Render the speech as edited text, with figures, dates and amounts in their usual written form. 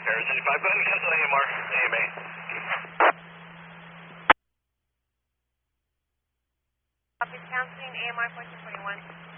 Air 75, go ahead and cancel AMR, AMA. Copy, canceling AMR 1441.